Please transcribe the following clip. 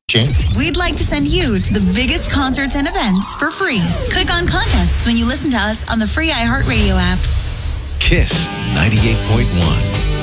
We'd like to send you to the biggest concerts and events for free. Click on contests when you listen to us on the free iHeartRadio app. Kiss 98.1.